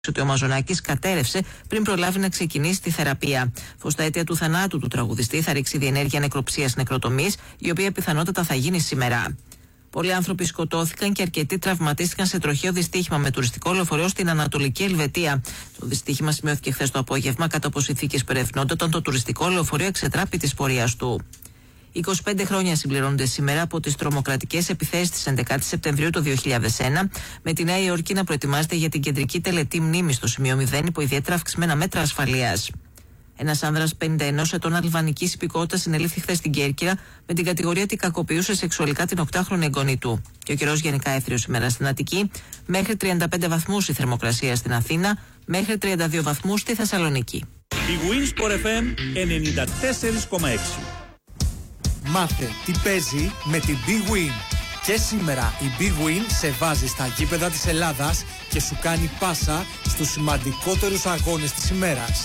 ότι ο Μαζονάκης κατέρευσε πριν προλάβει να ξεκινήσει τη θεραπεία. Φως τα αίτια του θανάτου του τραγουδιστή θα ρίξει διενέργεια νεκροψίας νεκροτομής, η οποία πιθανότατα θα γίνει σήμερα. Πολλοί άνθρωποι σκοτώθηκαν και αρκετοί τραυματίστηκαν σε τροχαίο δυστύχημα με τουριστικό λεωφορείο στην Ανατολική Ελβετία. Το δυστύχημα σημειώθηκε χθες το απόγευμα κάτω από συνθήκες που ερευνώνται όταν το τουριστικό λεωφορείο εξετράπη της πορείας του. 25 χρόνια συμπληρώνονται σήμερα από τις τρομοκρατικές επιθέσεις της 11 Σεπτεμβρίου του 2001, με τη Νέα Υόρκη να προετοιμάζεται για την κεντρική τελετή μνήμης στο σημείο 0 υπό ιδιαίτερα αυξημένα μέτρα ασφαλείας. Ένας άνδρας 51 ετών αλβανικής υπηκότητας συνελήφθη χθες στην Κέρκυρα με την κατηγορία ότι κακοποιούσε σεξουαλικά την 8χρονη εγγονή του. Και ο καιρός γενικά έθριος σήμερα στην Αττική, μέχρι 35 βαθμούς η θερμοκρασία στην Αθήνα, μέχρι 32 βαθμούς στη Θεσσαλονίκη. Η Winsport FM 94,6. Μάθε τι παίζει με την Big Win. Και σήμερα η Big Win σε βάζει στα γήπεδα της Ελλάδας και σου κάνει πάσα στους σημαντικότερους αγώνες της ημέρας.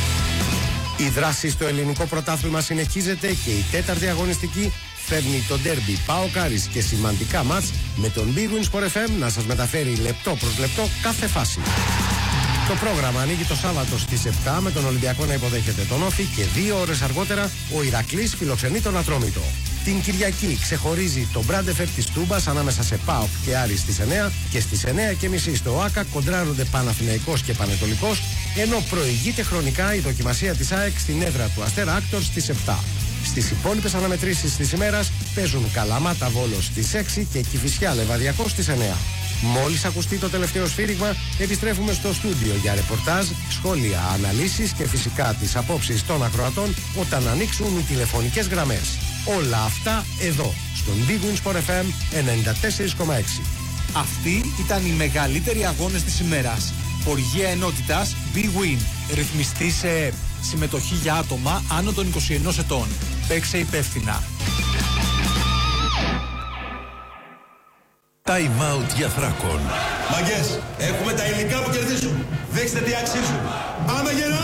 Η δράση στο ελληνικό πρωτάθλημα συνεχίζεται και η τέταρτη αγωνιστική φέρνει το ντέρμπι ΠΑΟΚ Άρης και σημαντικά μάτς με τον Big Win Sport FM να σας μεταφέρει λεπτό προς λεπτό κάθε φάση. Το πρόγραμμα ανοίγει το Σάββατο στις 7 με τον Ολυμπιακό να υποδέχεται τον Όφη και 2 ώρες αργότερα ο Ηρακλής φιλοξενεί τον Ατρόμητο. Την Κυριακή ξεχωρίζει το Μπράντεφερ της Τούμπας ανάμεσα σε ΠΑΟΚ και Άρη στις 9 και στις 9:30 στο ΟΑΚΑ κοντράρονται Παναθηναϊκός και Πανετολικός, ενώ προηγείται χρονικά η δοκιμασία της ΑΕΚ στην έδρα του Αστέρα Άκτορ στις 7. Στις υπόλοιπες αναμετρήσεις της ημέρας παίζουν Καλαμάτα Βόλος στις 6 και Κηφισιά Λεβαδιακός στις 9. Μόλις ακουστεί το τελευταίο σφύριγμα, επιστρέφουμε στο στούντιο για ρεπορτάζ, σχόλια, αναλύσεις και φυσικά τις απόψεις των ακροατών όταν ανοίξουν οι τηλεφωνικές γραμμές. Όλα αυτά εδώ, στον Big Win Sport FM 94,6. Αυτοί ήταν οι μεγαλύτεροι αγώνες της ημέρας. Χορηγία ενότητας Big Win. Ρυθμιστή σε ΕΕΠ. Συμμετοχή για άτομα άνω των 21 ετών. Παίξε υπεύθυνα. Time out για Θράκον. Μαγκές, έχουμε τα υλικά που κερδίζουν. Δείξτε τι αξίζουν. Πάμε γερά!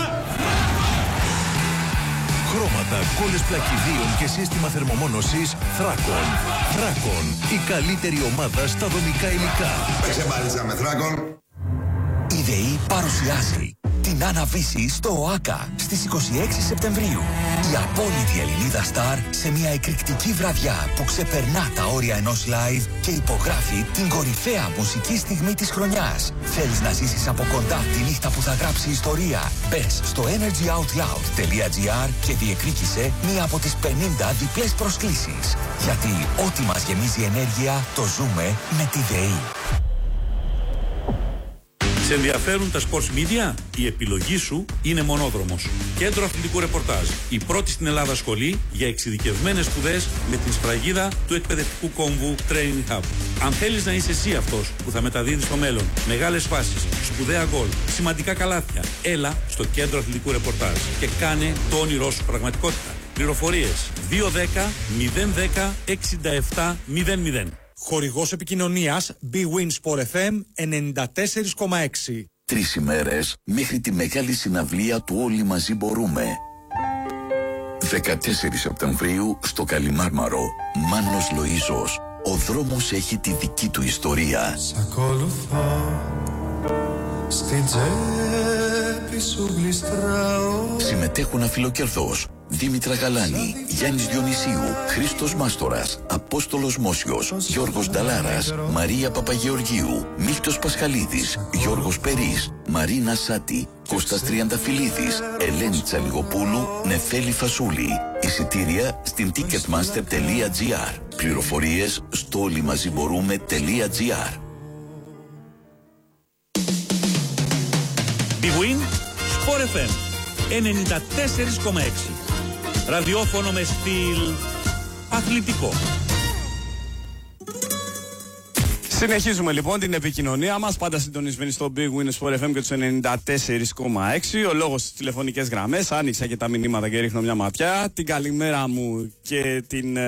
Χρώματα, κόλλες πλακιδίων και σύστημα θερμομόνωσης Θράκον. Θράκον, η καλύτερη ομάδα στα δομικά υλικά. Παίξε μπάλιτσα με Θράκον. Η ΔΕΗ παρουσιάζει την αναβίση στο ΟΑΚΑ στις 26 Σεπτεμβρίου. Η απόλυτη Ελληνίδα Σταρ σε μια εκρηκτική βραδιά που ξεπερνά τα όρια ενός live και υπογράφει την κορυφαία μουσική στιγμή της χρονιάς. Θέλεις να ζήσεις από κοντά τη νύχτα που θα γράψει ιστορία? Μπες στο energyoutloud.gr και διεκδίκησε μία από τις 50 διπλές προσκλήσεις. Γιατί ό,τι μας γεμίζει ενέργεια το ζούμε με τη ΔΕΗ. Σε ενδιαφέρουν τα sports media? Η επιλογή σου είναι Μονόδρομος. Κέντρο αθλητικού ρεπορτάζ. Η πρώτη στην Ελλάδα σχολή για εξειδικευμένες σπουδές με την σφραγίδα του εκπαιδευτικού κόμβου Training Hub. Αν θέλεις να είσαι εσύ αυτός που θα μεταδίδει στο μέλλον μεγάλες φάσεις, σπουδαία γκολ, σημαντικά καλάθια, έλα στο Κέντρο αθλητικού ρεπορτάζ και κάνε το όνειρό σου πραγματικότητα. Πληροφορίες 210 010 67 00. Χορηγός επικοινωνίας Big Win Sport FM 94,6. 3 ημέρες μέχρι τη μεγάλη συναυλία του Όλοι Μαζί Μπορούμε. 14 Σεπτεμβρίου στο Καλιμάρμαρο. Μάνος Λοΐζος. Ο δρόμος έχει τη δική του ιστορία. Σ' ακολουθώ, στην τσέπη σου γλιστράω. Συμμετέχουν Αφιλοκερδός, Δήμητρα Γαλάνη, Γιάννης Διονυσίου, Χρήστος Μάστορας, Απόστολος Μόσιος, Γιώργος Νταλάρας, Μαρία Παπαγεωργίου, Μίλτος Πασχαλίδης, Γιώργος Περής, Μαρίνα Σάτη, Κώστας Τριανταφυλλίδης, Ελένη Τσαλιγοπούλου, Νεφέλη Φασούλη. Εισιτήρια στην ticketmaster.gr. Πληροφορίες στο όλοιμαζιμπορούμε.gr. Big Win Sport FM 94,6. Ραδιόφωνο με στυλ αθλητικό. Συνεχίζουμε λοιπόν την επικοινωνία μας, πάντα συντονισμένοι στο Big Win Sport FM και τους 94,6. Ο λόγος στις τηλεφωνικές γραμμές, άνοιξα και τα μηνύματα και ρίχνω μια ματιά. Την καλημέρα μου και την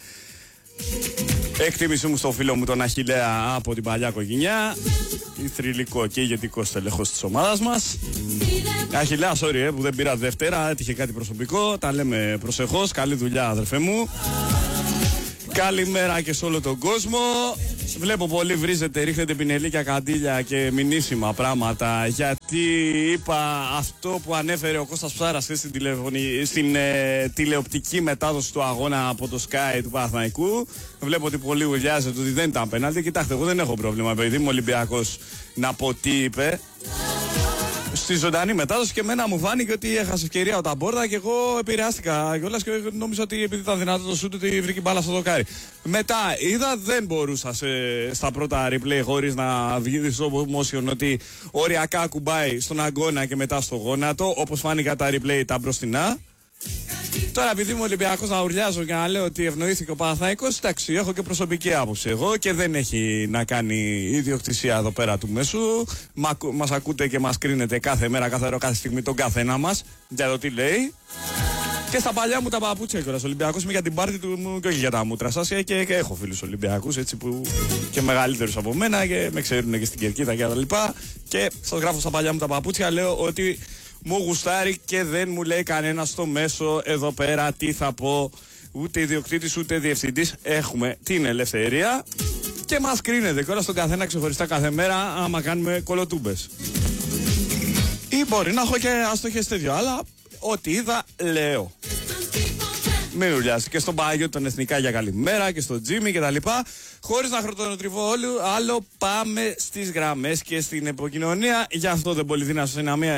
εκτίμησή μου στο φίλο μου τον Αχιλλέα από την παλιά οικογένεια. Θρυλικό και ηγετικό στελεχός της ομάδας μας. Αχιλλέα, sorry που δεν πήρα Δευτέρα, έτυχε κάτι προσωπικό. Τα λέμε προσεχώς. Καλή δουλειά, αδερφέ μου. Καλημέρα και σε όλο τον κόσμο. Βλέπω πολύ βρίζετε, ρίχνετε πινελίκια, καντήλια και μηνύσιμα πράγματα. Γιατί είπα αυτό που ανέφερε ο Κώστας Ψάρας στην τηλεοπτική μετάδοση του αγώνα από το Sky του Παναθηναϊκού. Βλέπω ότι πολύ ουρλιάζεται ότι δεν ήταν πέναλτι. Κοιτάξτε, εγώ δεν έχω πρόβλημα, παιδί μου Ολυμπιακός, να πω τι είπε στη ζωντανή μετάδοση, και εμένα μου φάνηκε ότι έχασε ευκαιρία ο Ταμπόρδα και εγώ επηρεάστηκα κιόλας και νόμιζα ότι επειδή ήταν δυνατό το σούτ ότι βρήκε μπάλα στο δοκάρι. Μετά είδα, δεν μπορούσα στα πρώτα replay χωρίς να βγει στο motion ότι οριακά κουμπάει στον αγκώνα και μετά στο γόνατο, όπως φάνηκαν τα replay τα μπροστινά. Τώρα, επειδή είμαι Ολυμπιακός, να ουρλιάζω και να λέω ότι ευνοήθηκε ο Παναθηναϊκός, εντάξει, έχω και προσωπική άποψη εγώ και δεν έχει να κάνει ιδιοκτησία εδώ πέρα του μέσου. Μας ακούτε και μας κρίνετε κάθε μέρα, κάθε ώρα, κάθε στιγμή τον καθένα μας για το τι λέει. Και στα παλιά μου τα παπούτσια κιόλας. Ολυμπιακός είμαι για την πάρτι του μου και όχι για τα μούτρα σας. Και έχω φίλους Ολυμπιακούς έτσι που και μεγαλύτερους από μένα και με ξέρουν και στην Κερκίδα και τα λοιπά. Και σας γράφω στα παλιά μου τα παπούτσια, λέω ότι μου γουστάρει και δεν μου λέει κανένα στο μέσο εδώ πέρα τι θα πω. Ούτε ιδιοκτήτης ούτε διευθυντής. Έχουμε την ελευθερία και μας κρίνεται κιόλας τον καθένα ξεχωριστά κάθε μέρα άμα κάνουμε κολοτούμπες. Ή μπορεί να έχω και άστοχες τέτοιο, αλλά ό,τι είδα λέω. Μην ουρλιάσει. Και στον Πάγιο τον Εθνικά για καλημέρα και στον Τζίμι και τα λοιπά. Χωρίς να χρονοτριβώ άλλο, πάμε στις γραμμές και στην επικοινωνία. Γι' αυτό δεν πολύ δίνω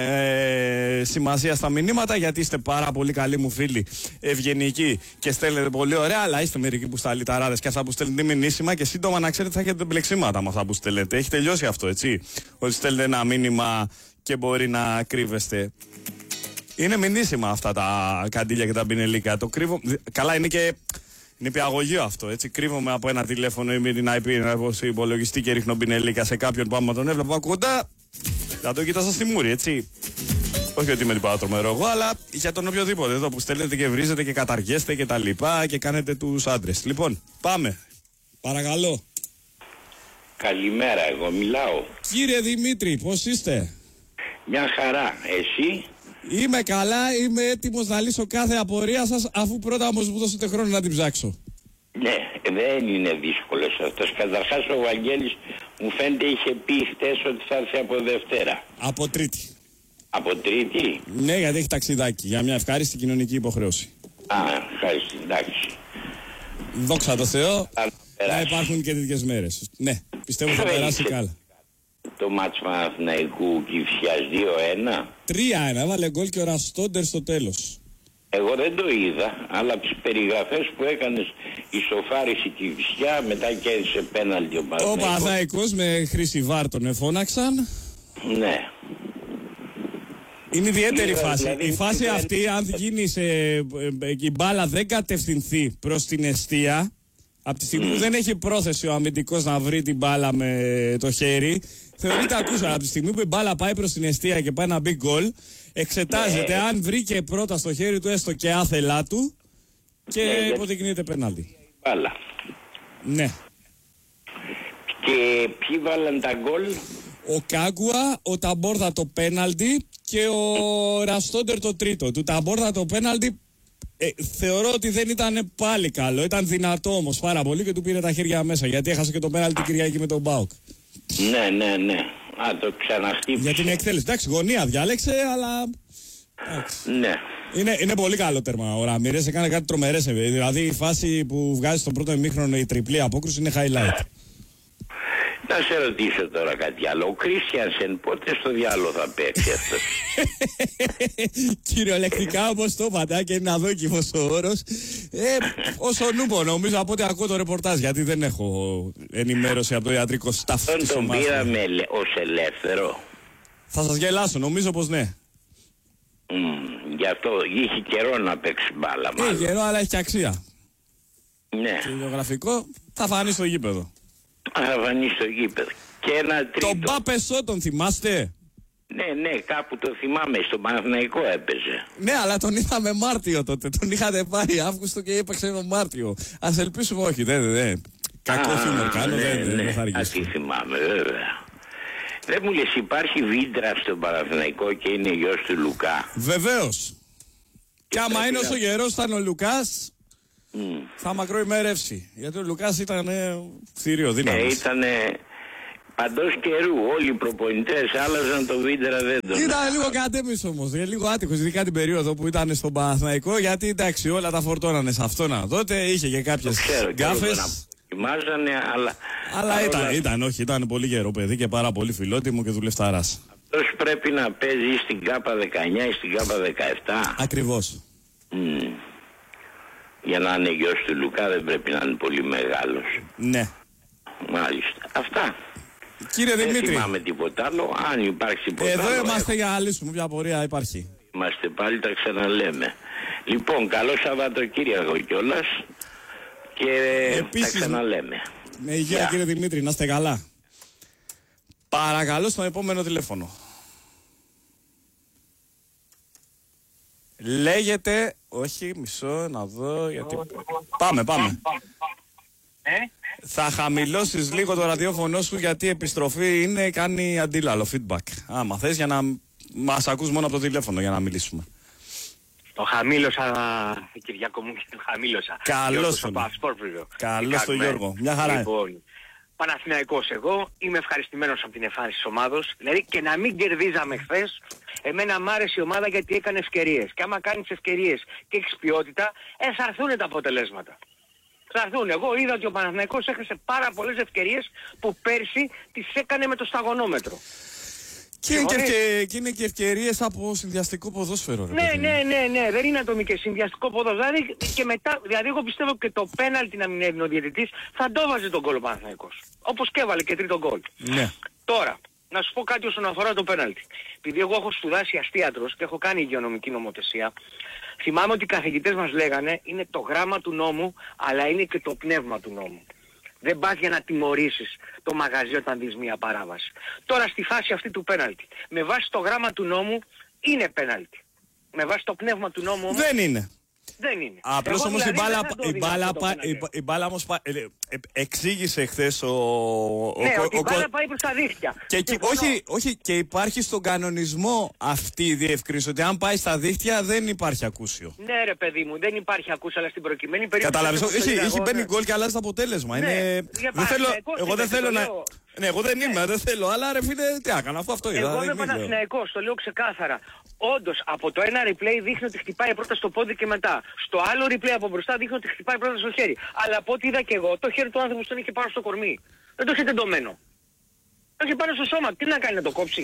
σημασία στα μηνύματα, γιατί είστε πάρα πολύ καλοί μου φίλοι, ευγενικοί και στέλνετε πολύ ωραία. Αλλά είστε μερικοί που στα λιταράδες και αυτά που στέλνετε μηνύσιμα και σύντομα να ξέρετε θα έχετε μπλεξίματα με αυτά που στέλνετε. Έχει τελειώσει αυτό, έτσι. Ότι στέλνετε ένα μήνυμα και μπορεί να κρύβεστε. Είναι μηνύσιμα αυτά τα καντήλια και τα πινελίκα. Το κρύβω. Καλά, είναι πιαγωγείο αυτό. Έτσι. Κρύβομαι από ένα τηλέφωνο ή με την IP σε υπολογιστή και ρίχνω πινελίκα σε κάποιον που άμα τον έβλεπα από κοντά. Θα το κοίτασα στη μούρη, έτσι. Όχι ότι είμαι τίποτα τρομερό εγώ, αλλά για τον οποιοδήποτε εδώ που στέλνετε και βρίζετε και καταργέστε και τα λοιπά και κάνετε τους άντρες. Λοιπόν, πάμε. Παρακαλώ. Καλημέρα, εγώ μιλάω. Κύριε Δημήτρη, πώς είστε? Μια χαρά, εσύ? Είμαι καλά, είμαι έτοιμος να λύσω κάθε απορία σας, αφού πρώτα όμως μου δώσετε χρόνο να την ψάξω. Ναι, δεν είναι δύσκολος αυτός. Καταρχάς ο Βαγγέλης μου φαίνεται είχε πει χτες ότι θα έρθει από Δευτέρα. Από Τρίτη. Από Τρίτη? Ναι, γιατί έχει ταξιδάκι για μια ευχάριστη κοινωνική υποχρέωση. Α, ευχάριστη, εντάξει. Δόξα τω Θεώ, να υπάρχουν και τέτοιες μέρες. Ναι, πιστεύω θα περάσει καλά. Το μάτς Παναθηναϊκού Κηφισιάς 2-1. 3-1, έβαλε γκολ και ο Ραστόντερ στο τέλος. Εγώ δεν το είδα, αλλά από τις περιγραφές που έκανες ισοφάρισε η Κηφισιά, μετά κέρδισε πέναλτι ο Παναθηναϊκός. Ο Παναθηναϊκός με χρήση βάρ τον εφώναξαν. Ναι. Είναι ιδιαίτερη φάση. Δηλαδή, η φάση αυτή, αν γίνει η μπάλα δεν κατευθυνθεί προς την εστία, από τη στιγμή που δεν έχει πρόθεση ο αμυντικός να βρει την μπάλα με το χέρι, θεωρείται ακούσα. Από τη στιγμή που η μπάλα πάει προς την εστία και πάει να μπει γκολ, εξετάζεται αν βρήκε πρώτα στο χέρι του έστω και άθελά του και υποδεικνύεται πέναλτι. Μπάλα. Ναι. Και ποιοι βάλαν τα γκολ? Ο Κάγκουα, ο Ταμπόρδα το πέναλτι και ο Ραστόντερ το τρίτο. Του Ταμπόρδα το πέναλτι θεωρώ ότι δεν ήταν πάλι καλό. Ήταν δυνατό όμως πάρα πολύ και του πήρε τα χέρια μέσα, γιατί έχασε και το πέναλτι την Κυριακή με τον ΠΑΟΚ. Ναι. Α, το ξαναχτύπησε. Για την εκτέλεση. Εντάξει, γωνία διάλεξε, αλλά. Ναι. Είναι πολύ καλό τέρμα ο Ραμίρες. Έκανε κάτι τρομερές. Δηλαδή η φάση που βγάζει στο πρώτο ημίχρονο η τριπλή απόκρουση είναι highlight. Να σε ρωτήσω τώρα κάτι άλλο. Ο Κρίστιανσεν πότε στο διάλογο θα παίξει αυτό? Κυριολεκτικά όπως το είπατε, και είναι αδόκιμος ο όρος. Όσο νούπο νομίζω από ό,τι ακούω το ρεπορτάζ, γιατί δεν έχω ενημέρωση από το ιατρικό staff. Τον πήραμε ως ελεύθερο. Θα σας γελάσω, νομίζω πως ναι. Γι' αυτό είχε καιρό να παίξει μπάλα μάλλον. Έχει καιρό, αλλά έχει και αξία. Ναι. Το βιογραφικό θα φανεί στο γήπεδο. Θα φανεί στο γήπεδο. Και ένα τρίτο. Τον Παπεσό τον θυμάστε? Ναι, κάπου το θυμάμαι. Στο Παναθηναϊκό έπαιζε. Ναι, αλλά τον είχαμε Μάρτιο τότε. Τον είχατε πάρει Αύγουστο και έπαιξε τον Μάρτιο. Ας ελπίσουμε όχι. Κακό χιούμορ κάνω. Δεν θα αργήσει. Τι θυμάμαι, βέβαια. Δεν μου λες, υπάρχει Βίντρα στον Παναθηναϊκό και είναι γιος του Λουκά? Βεβαίως. Και άμα είναι όσο γερός ήταν ο Λουκάς, θα μακροημερεύσει. Γιατί ο Λουκάς ήταν θηρίο δύναμης. Ήτανε παντός καιρού. Όλοι οι προπονητές άλλαζαν το Βίντερα, δεν τον. Ήταν λίγο κατέμις όμως, λίγο άτυχος, ειδικά την περίοδο που ήταν στον Παναθηναϊκό, γιατί εντάξει όλα τα φορτώνανε σε αυτόν. Τότε είχε και κάποιες γκάφες. Αλλά ήταν πολύ γερό παιδί και πάρα πολύ φιλότιμο και δουλευταράς. Αυτός πρέπει να παίζει στην ΚΑΠΑ 19 ή στην ΚΑΠΑ 17. Ακριβώς. Για να είναι γιος του Λουκά δεν πρέπει να είναι πολύ μεγάλος. Ναι. Μάλιστα. Αυτά. Κύριε Δημήτρη. Δεν θυμάμαι τίποτα άλλο. Αν υπάρχει τίποτα εδώ άλλο. Εδώ είμαστε για να λύσουμε. Ποια πορεία υπάρχει. Είμαστε πάλι, τα ξαναλέμε. Λοιπόν, καλό Σαββατοκύριακο κιόλας. Και επίσης, τα ξαναλέμε. Με υγεία κύριε Δημήτρη, να είστε καλά. Παρακαλώ στον επόμενο τηλέφωνο. Λέγεται... Όχι, μισό, να δω γιατί... Πάμε. Θα χαμηλώσεις λίγο το ραδιόφωνο σου γιατί η επιστροφή κάνει αντίλαλο feedback. Άμα θες για να μας ακούς μόνο από το τηλέφωνο για να μιλήσουμε. Το χαμήλωσα, Κυριάκο μου, το χαμήλωσα. Καλώς τον Γιώργο. Μια χαρά. Λοιπόν, Παναθηναϊκός εγώ, είμαι ευχαριστημένος από την εμφάνιση της ομάδος. Δηλαδή και να μην κερδίζαμε χθες, εμένα μ' άρεσε η ομάδα γιατί έκανε ευκαιρίες. Και άμα κάνεις ευκαιρίες και έχεις ποιότητα, θα έρθουν τα αποτελέσματα. Θα έρθουν. Εγώ είδα ότι ο Παναθηναϊκός έχασε πάρα πολλές ευκαιρίες που πέρσι τις έκανε με το σταγονόμετρο. Και είναι και ευκαιρίες από συνδυαστικό ποδόσφαιρο. Ναι, δεν είναι ατομικές, συνδυαστικό ποδόσφαιρο. Και μετά, δηλαδή εγώ πιστεύω και το πέναλτι να μην έδινε ο διαιτητής, θα το βάζει τον γκολ ο Παναθηναϊκός. Όπως και έβαλε και τρίτο γκολ. Ναι. Τώρα, να σου πω κάτι όσον αφορά το πέναλτι. Επειδή εγώ έχω σπουδάσει αστίατρος και έχω κάνει υγειονομική νομοθεσία, θυμάμαι ότι οι καθηγητές μας λέγανε είναι το γράμμα του νόμου, αλλά είναι και το πνεύμα του νόμου. Δεν πας για να τιμωρήσεις το μαγαζί όταν δεις μια παράβαση. Τώρα στη φάση αυτή του πέναλτι, με βάση το γράμμα του νόμου είναι πέναλτι. Με βάση το πνεύμα του νόμου όμως... Δεν είναι. Δεν είναι. Απλώς όμως η μπάλα όμως εξήγησε χθες ότι η μπάλα πάει προς τα δίχτυα. Όχι, και υπάρχει στον κανονισμό αυτή η διευκρίνηση ότι αν πάει στα δίχτυα δεν υπάρχει ακούσιο. Ναι ρε παιδί μου, δεν υπάρχει ακούσιο, αλλά στην προκειμένη περίπτωση... Καταλαβαίνεις, έχει παίρνει γκολ και αλλάζει το αποτέλεσμα. Εγώ δεν θέλω να... Ναι, εγώ δεν είμαι, δεν θέλω, αλλά ρε φίλε, τι έκανα, αφού αυτό είδα. Εγώ είμαι Παναθηναϊκός, το λέω ξεκάθαρα. Όντως, από το ένα replay δείχνει ότι χτυπάει πρώτα στο πόδι και μετά. Στο άλλο replay από μπροστά δείχνει ότι χτυπάει πρώτα στο χέρι. Αλλά από ό,τι είδα και εγώ, το χέρι του άνθρωπου τον είχε πάνω στο κορμί. Δεν το είχε τεντωμένο. Το είχε πάνω στο σώμα. Τι να κάνει, να το κόψει?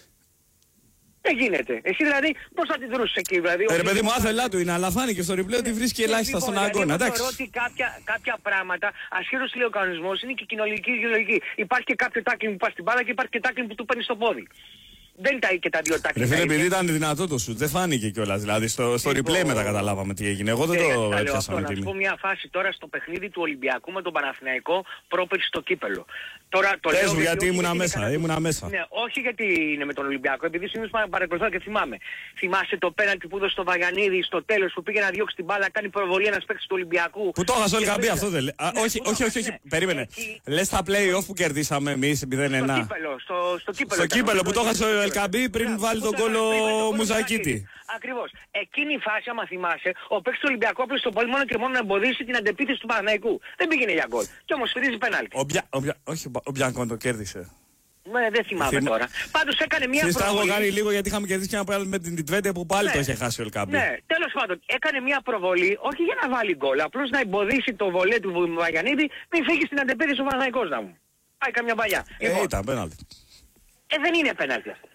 Δεν γίνεται. Εσύ δηλαδή πώς θα τη δρούσεις εκεί δηλαδή? Ρε παιδί μου, άθελά του είναι, αλλά φάνηκε στο replay ότι βρίσκει ελάχιστα στον αγώνα. Εγώ θεωρώ ότι κάποια πράγματα, ασχέτως λέει ο κανονισμός, είναι και κοινωνική λογική. Υπάρχει και κάποιο τάκλινγκ που πας στην μπάλα και υπάρχει και τάκλινγκ που του παίρνει στο πόδι. Δεν ήταν και τα δύο τάκλινγκ. Ρε φίλε, επειδή ήταν δυνατό το σουτ, δεν φάνηκε κιόλας. Δηλαδή στο replay μετά καταλάβαμε τι έγινε. Εγώ δεν το έπιασα με Να σου πω μια φάση τώρα στο παιχνίδι του Ολυμπιακού με τον Παναθηναϊκό πρόπερση στο κύπελο. Τώρα το λέω γιατί ήμουνα μέσα. Ναι, όχι γιατί είναι με τον Ολυμπιακό, επειδή συνήθως παρακολουθώ και θυμάμαι. Θυμάσαι το πέναλτι που έδωσε στο Βαγιανίδη στο τέλος που πήγε να διώξει την μπάλα, κάνει προβολή ένας παίκτης του Ολυμπιακού. Που το έχασε ο Ελκαμπή, αυτό δεν λέει. Όχι, περίμενε. Λες τα play-off που κερδίσαμε εμείς 0-1. Στο κύπελο που το έχασε ο Ελκαμπή πριν βάλει τον γκολ ο Μουζακίτη. Ακριβώς. Εκείνη η φάση, άμα θυμάσαι, ο παίκτης του Ολυμπιακού απλώς στον πόλη μόνο και μόνο να εμποδίσει την αντεπίθεση του Παναθηναϊκού. Δεν πήγαινε για γκολ. Κι όμως φυρίζει πέναλτι. Όχι, ο Μπιανκόν το κέρδισε. Δεν θυμάμαι τώρα. Πάντως έκανε μια προβολή. Συστάγω κάνει λίγο γιατί είχαμε κερδίσει και ένα πράγμα με την Τιτβέντε που πάλι το είχε χάσει ο Ελκαμπή. Ναι, τέλος πάντων. Έκανε μια προβολή, όχι για να βάλει γκολ, απλώς να εμποδίσει το βολέ του Βαγιανίδη, μην φύγει στην αντεπίθεση ο Παναθηναϊκός να μου. Πάει καμιά παλιά. Ήταν πέναλτι. Δεν είναι πέναλτι αυτό.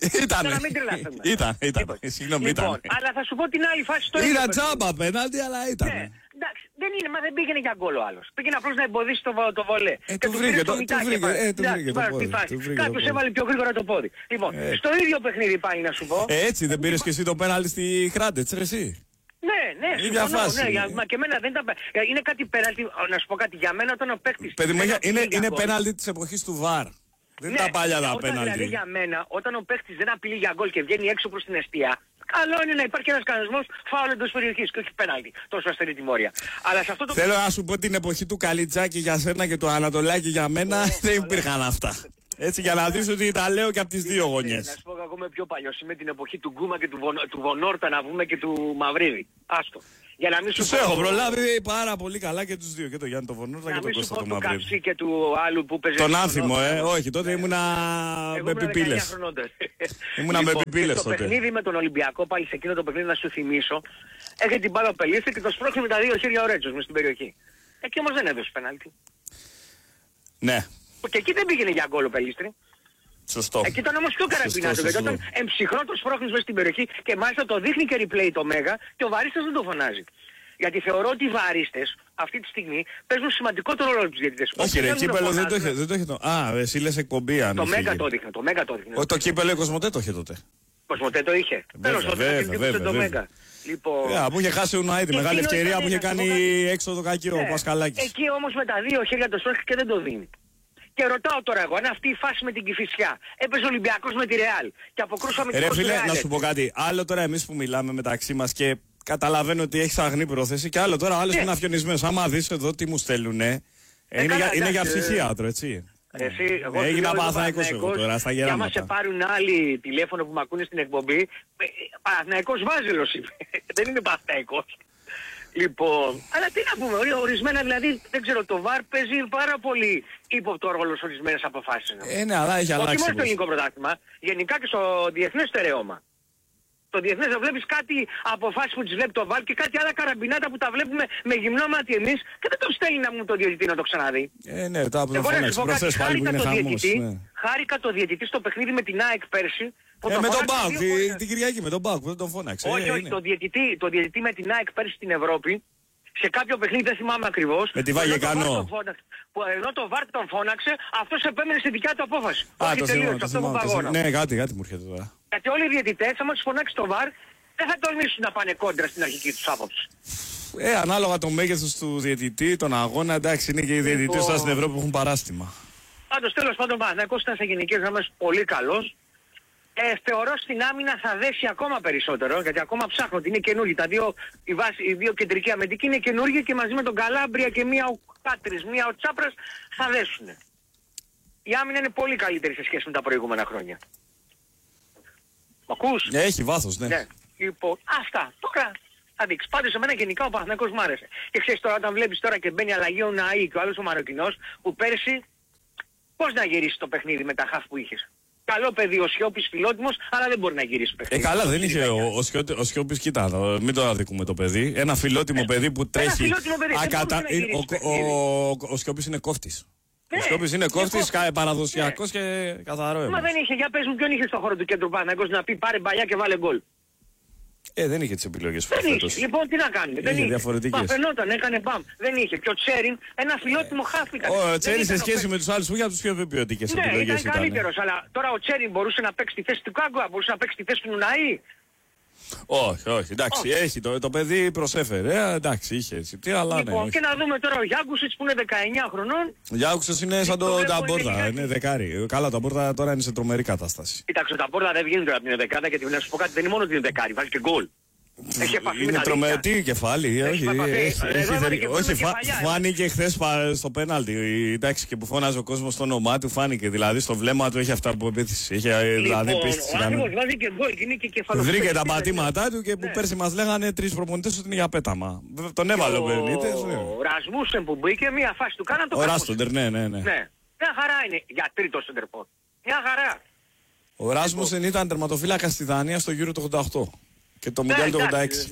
Ήταν. Συγγνώμη, ήταν. Αλλά θα σου πω την άλλη φάση στο Ήταν τζάμπα πέναλτι, αλλά ήταν. Εντάξει, δεν είναι, μα δεν πήγαινε για γκολ ο άλλος. Πήγαινε απλώς να εμποδίσει το βολέ. Το βρήκε το πόδι. Κάποιος έβαλε πιο γρήγορα το πόδι. Λοιπόν, στο ίδιο παιχνίδι πάει να σου πω. Έτσι δεν πήρες και εσύ το πέναλτι στη Χράντετς, ρε εσύ? Ναι, συμφωνώ, μα και εμένα δεν τα... Είναι κάτι πέναλτι, να σου πω κάτι για μένα όταν ο παίκτης... Παιδί μου, είναι πέναλτι της εποχής του ΒΑΡ. Δεν είναι τα παλιά τα πέναλτι. Δηλαδή για μένα, όταν ο παίκτης δεν απειλεί για γκολ και βγαίνει έξω προς την εστία, καλό είναι να υπάρχει ένας κανονισμός φάουλ εντός περιοχής και όχι πέναλτι. Τόσο αστερή τιμωρία. Αλλά σε αυτό το... Θέλω να σου πω την εποχή του Καλιτζάκη για σένα και του Ανατολάκη για μένα δεν υπήρχαν αυτά. Έτσι για να δεις ότι τα λέω και από τις δύο γωνιές. Να σου πω και εγώ είμαι πιο παλιός. Είμαι την εποχή του Γκούμα και του Βονόρτα να βγούμε και του Μαυρίδη. Άστο. Για να μην σου τους έχω προλάβει πάρα πολύ καλά και τους δύο. Και το Γιάννη το Βονόρτα και τον Κώστα το Μαυρίδη. Να μην σου πω του Καψί και του άλλου που παίζει. Τον Άνθιμο, όχι. Τότε ήμουνα με πιπίλες. Ήμουνα με πιπίλες τότε. Το παιχνίδι με τον Ολυμπιακό, πάλι σε εκείνο το παιχνίδι να σου θυμίσω, έχει την μπάλα ο Πελίστη και το σπρώχνει με τα δύο χέρια ο Ρέτσος μες στην περιοχή. Εκεί όμως δεν έδωσε πέναλτι. Ναι. Και εκεί δεν πήγαινε για γκολ ο Πελίστρη. Σωστό. Εκεί ήταν όμως πιο καραπινάτο, γιατί όταν εμψυχρό το σπρώχνεις μέσα στην περιοχή και μάλιστα το δείχνει και replay το Μέγα και ο Βαρίστας δεν το φωνάζει. Γιατί θεωρώ ότι οι βαρίστες αυτή τη στιγμή παίζουν σημαντικότερο ρόλο τους διαιτητές. Όχι ρε, κύπελο δεν το είχε. Εσύ λες εκπομπή αν το Μέγα το δείχνε, το Μέγα το δείχνε. Το κύπελο η Κοσμοτέ το είχε τότε. Κοσμοτέ το είχε. Τέλος πάντων, το Μέγα. Λοιπόν... που είχε χάσει ο Ναΐτη, μεγάλη ευκαιρία που είχε κάνει έξω το κακό ο Πασχαλάκης. Εκεί όμως με τα δύο χέρια το στρώχει και δεν το δίνει. Και ρωτάω τώρα εγώ, αν αυτή η φάση με την Κηφισιά έπαιζε ο Ολυμπιακός με τη Ρεάλ και αποκρούσαμε την Πορτογάλη. Ρε φίλε, να σου πω κάτι. Άλλο τώρα εμείς που μιλάμε μεταξύ μας και καταλαβαίνω ότι έχεις αγνή πρόθεση και άλλο τώρα άλλος που είναι αφιονισμένος. Άμα δεις εδώ τι μου στέλνουνε, είναι για ψυχίατρο, έτσι. Έγινα Παναθηναϊκός εγώ τώρα στα γεράματα. Και άμα σε πάρουν άλλοι τηλέφωνο που με ακούνε στην εκπομπή, Παναθηναϊκός Βάζελος είμαι. Δεν είναι Παναθηναϊκός. Λοιπόν, αλλά τι να πούμε, ορισμένα δηλαδή, δεν ξέρω, το ΒΑΡ παίζει πάρα πολύ ύποπτο ρόλο σε ορισμένες αποφάσεις. Ναι, αλλά έχει αλλάξει. Όχι μόνο στο ελληνικό πρωτάθλημα, γενικά και στο διεθνές στερεώμα. Το διεθνές θα βλέπεις κάτι αποφάσεις που τις βλέπει το ΒΑΡ και κάτι άλλα καραμπινάτα που τα βλέπουμε με γυμνό μάτι εμείς και δεν το στέλνει να μου το διαιτητή να το ξαναδεί. Ναι, τα αποφώναξε προχθές πάλι που είναι χαμός. Χάρηκα το διαιτητή στο παιχνίδι με την ΑΕΚ πέρσι. Με τον Μπάουκ, την Κυριακή με τον Μπάουκ που δεν τον φώναξε. Όχι, το διαιτητή με την ΑΕΚ πέρσι στην Ευρώπη, σε κάποιο παιχνίδι δεν θυμάμαι ακριβώς. Με τη Βαγεκανό. Ενώ το ΒΑΡ τον φώναξε, αυτός επέμενε στη δικιά του απόφαση. Το θυμάμαι. Ναι, κάτι μου έρχεται τώρα. Γιατί όλοι οι διαιτητές, άμα τους φωνάξει το ΒΑΡ, δεν θα τολμήσουν να πάνε κόντρα στην αρχική τους άποψη. Ανάλογα το μέγεθος του διαιτητή, τον αγώνα, εντάξει, είναι και οι διαιτητές τώρα στην Ευρώπη που έχουν παράστημα. Πάντως τέλος πάντων, ο Παναθηναϊκός ήταν σε γενικές γραμμές πολύ καλός. Θεωρώ στην άμυνα θα δέσει ακόμα περισσότερο, γιατί ακόμα ψάχνω ότι είναι καινούργιοι. Οι δύο κεντρικοί αμυντικοί είναι καινούργιοι και μαζί με τον Καλάμπρια και μία ο Κάτρης, μία ο Τσάπρας θα δέσουν. Η άμυνα είναι πολύ καλύτερη σε σχέση με τα προηγούμενα χρόνια. Μ' ακούς? Έχει βάθος, ναι. Λοιπόν, αυτά. Τώρα θα δείξει. Πάντως εμένα γενικά ο Παναθηναϊκός μ' άρεσε. Και ξέρεις τώρα όταν βλέπεις τώρα και μπαίνει αλλαγή ο Ναΐ και ο άλλος ο Μαροκινός που πέρσι πώς να γυρίσει το παιχνίδι με τα χαφ που είχες. Καλό παιδί ο Σιώπης φιλότιμος, αλλά δεν μπορεί να γυρίσει παιχνίδι. Καλά, δεν είχε ο Σιώπης, κοίτα, μην το αδικούμε το παιδί. Ένα φιλότιμο παιδί που τρέχει. Ο Σιώπης είναι κόφτης. Ο Σιώπης είναι κόφτης, παραδοσιακός και καθαρό. Μα δεν είχε, για πες μου ποιον είχε στο χώρο του κέντρου Παναθηναϊκός να πει πάρε μπαλιά και βάλε γκολ. Δεν είχε τις επιλογές που φέτος. Λοιπόν, τι να κάνουμε. Δεν είχε. Διαφορετικές. Μα φαινόταν, έκανε μπαμ. Δεν είχε. Και ο Τσέριν, ένα φιλότιμο χάφηκα. Ο Τσέριν σε σχέση με τους άλλους που είχε από τους πιο ποιοτικές επιλογές. Ναι, ήταν καλύτερος. Αλλά τώρα ο Τσέριν μπορούσε να παίξει τη θέση του Κάγκουα, μπορούσε να παίξει τη θέση του Νουναή. Όχι, εντάξει, έχει το παιδί προσέφερε, εντάξει, είχε έτσι. Αλλά λοιπόν, και να δούμε τώρα ο Γιάνκουσιτς που είναι 19 χρονών. Ο Γιάνκουσιτς είναι σαν το Ταμπόρδα, είναι δεκάρι. Καλά, το Ταμπόρδα τώρα είναι σε τρομερή κατάσταση. Κοιτάξτε, το Ταμπόρδα δεν βγαίνει τώρα από την δεκάδα γιατί να σου πω κάτι, δεν είναι μόνο ότι είναι δεκάρι, βάζει και γκολ. Είναι τρομερή κεφάλι, όχι, φάνηκε χθες στο πέναλτι, εντάξει, και που φώναζε ο κόσμος στο όνομά του, φάνηκε, δηλαδή στο βλέμμα του έχει αυτά που επίθυσε, έχει δηλαδή πίστη. Ο άνθρωπος βάζει και γκολ, είναι και κεφαλοπαίδης. Βρήκε τα πατήματά του και που πέρσι μας λέγανε 3 προπονητές ότι είναι για πέταμα. Τον έβαλε ο Μπερνίτες. Ο Ρασμούσεν που μπήκε, μία φάση του κάναν το κάτω. Ο Ράστοντερ, ναι. Μια χαρά είναι για τρίτο σεντερφόρ. Μια χαρά. Ο Ράσμουσεν ήταν τερματοφύλακα στη Δανία στο Euro το 88. Και το Μουντιάλ το 86.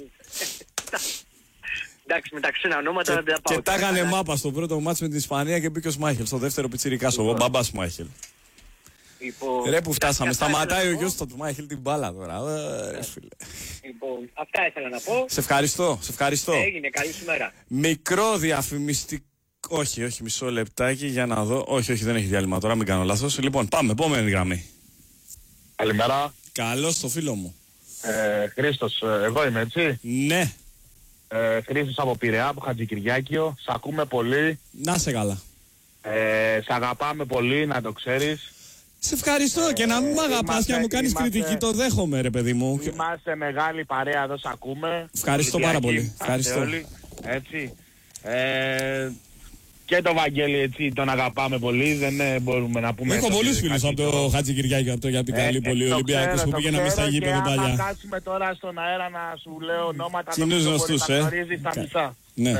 Εντάξει, μεταξύ ένα ονόματα δεν τα πάω. Και τα έκανε μάπα στο πρώτο μάτς με την Ισπανία και μπήκε ο Σμάιχελ. Στο δεύτερο πιτσιρικάς, ο μπαμπάς Σμάιχελ. Ρε που φτάσαμε, σταματάει ο γιος του Σμάιχελ την μπάλα τώρα. Λοιπόν, αυτά ήθελα να πω. Σε ευχαριστώ. Έγινε, καλή σήμερα. Μικρό διαφημιστικό. Όχι, μισό λεπτάκι για να δω. Όχι, δεν έχει διάλειμμα τώρα, μην κάνω λάθος. Λοιπόν, πάμε, επόμενη γραμμή. Καλημέρα. Καλώς το φίλο μου. Χρήστος, εγώ είμαι έτσι. Ναι. Χρήστος από Πειραιά, από Χατζικυριάκιο. Σ' ακούμε πολύ. Να σε καλά. Σ' αγαπάμε πολύ, να το ξέρεις. Σε ευχαριστώ και να μην μ' αγαπάς και να μου κάνεις κριτική, το δέχομαι ρε παιδί μου. Είμαστε μεγάλη παρέα εδώ, σ' ακούμε. Ευχαριστώ πάρα πολύ. Ευχαριστώ. Όλοι, έτσι. Και το Βαγγέλη έτσι τον αγαπάμε πολύ, δεν μπορούμε να πούμε. Έχω πολλούς φίλους από το Χατζικυριάκη αυτό για την καλή πολύ Ολυμπιακούς που πήγαιναμε στα γήπεδα παλιά. Αν κάτσουμε τώρα στον αέρα να σου λέω ονόματα, νομίζω μπορεί να γνωρίζεις τα μισά. Ναι.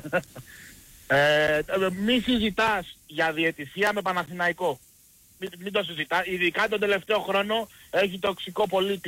Μη συζητάς για διαιτησία με Παναθηναϊκό. Μην το συζητάς, ειδικά τον τελευταίο χρόνο έχει τοξικό πολύ